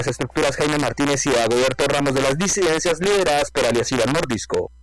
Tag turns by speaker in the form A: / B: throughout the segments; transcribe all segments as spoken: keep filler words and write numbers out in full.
A: estructuras Jaime Martínez y Dagoberto Ramos de las disidencias lideradas por alias Iván Mordisco.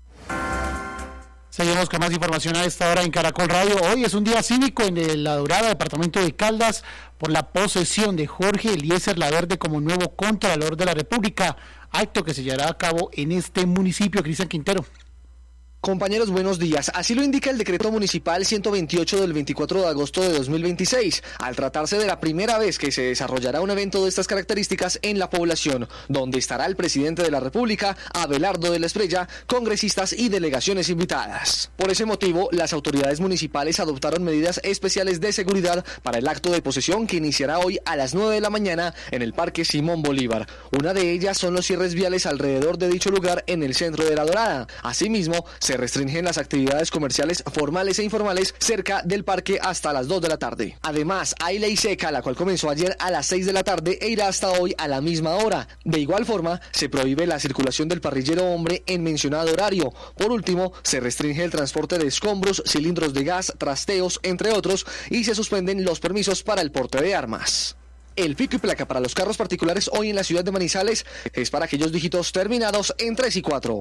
B: Seguimos con más información a esta hora en Caracol Radio. Hoy es un día cívico en La Dorada, departamento de Caldas, por la posesión de Jorge Eliezer Laverde como nuevo Contralor de la República, acto que se llevará a cabo en este municipio. Cristian Quintero.
C: Compañeros, buenos días. Así lo indica el decreto municipal ciento veintiocho del veinticuatro de agosto de dos mil veintiséis, al tratarse de la primera vez que se desarrollará un evento de estas características en la población, donde estará el presidente de la República, Abelardo de la Espriella, congresistas y delegaciones invitadas. Por ese motivo, las autoridades municipales adoptaron medidas especiales de seguridad para el acto de posesión que iniciará hoy a las nueve de la mañana en el Parque Simón Bolívar. Una de ellas son los cierres viales alrededor de dicho lugar en el centro de La Dorada. Asimismo, se restringen las actividades comerciales formales e informales cerca del parque hasta las dos de la tarde. Además, hay ley seca, la cual comenzó ayer a las seis de la tarde e irá hasta hoy a la misma hora. De igual forma, se prohíbe la circulación del parrillero hombre en mencionado horario. Por último, se restringe el transporte de escombros, cilindros de gas, trasteos, entre otros, y se suspenden los permisos para el porte de armas. El pico y placa para los carros particulares hoy en la ciudad de Manizales es para aquellos dígitos terminados en tres y cuatro.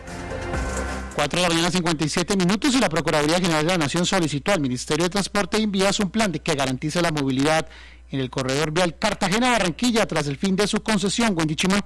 B: cuatro de la mañana, cincuenta y siete minutos, y la Procuraduría General de la Nación solicitó al Ministerio de Transporte e Vías un plan de que garantice la movilidad en el corredor vial Cartagena-Barranquilla tras el fin de su concesión. Wendy Chimá.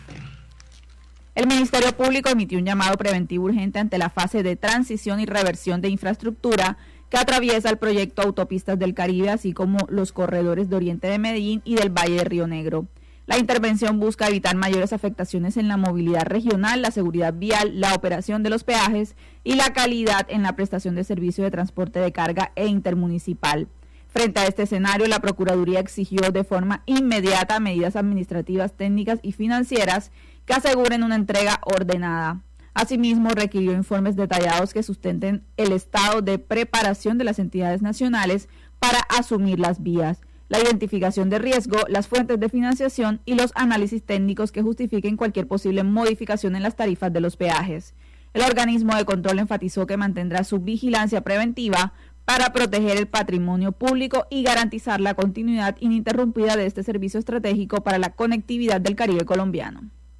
D: El Ministerio Público emitió un llamado preventivo urgente ante la fase de transición y reversión de infraestructura que atraviesa el proyecto Autopistas del Caribe, así como los corredores de Oriente de Medellín y del Valle de Río Negro. La intervención busca evitar mayores afectaciones en la movilidad regional, la seguridad vial, la operación de los peajes y la calidad en la prestación de servicio de transporte de carga e intermunicipal. Frente a este escenario, la Procuraduría exigió de forma inmediata medidas administrativas, técnicas y financieras que aseguren una entrega ordenada. Asimismo, requirió informes detallados que sustenten el estado de preparación de las entidades nacionales para asumir las vías, la identificación de riesgo, las fuentes de financiación y los análisis técnicos que justifiquen cualquier posible modificación en las tarifas de los peajes. El organismo de control enfatizó que mantendrá su vigilancia preventiva para proteger el patrimonio público y garantizar la continuidad ininterrumpida de este servicio estratégico para la conectividad del Caribe colombiano.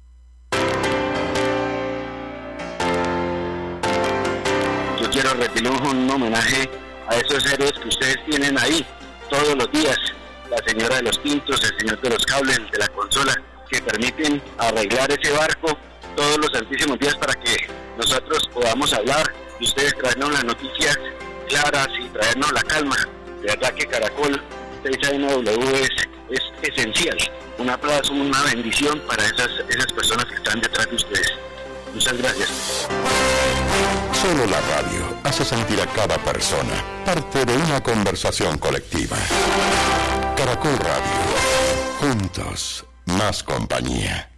E: Yo quiero rendirle un homenaje a esos héroes que ustedes tienen ahí todos los días, la señora de los tintos, el señor de los cables, el de la consola, que permiten arreglar ese barco todos los santísimos días para que nosotros podamos hablar y ustedes traernos las noticias claras y traernos la calma. De verdad que Caracol seis A N W es, es esencial. Un aplauso, una bendición para esas, esas personas que están detrás de ustedes. Muchas gracias.
F: Solo la radio hace sentir a cada persona parte de una conversación colectiva. Caracol Radio. Juntos, más compañía.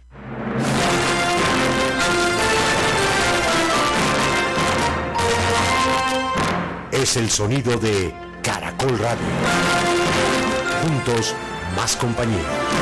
G: Es el sonido de Caracol Radio. Juntos, más compañía.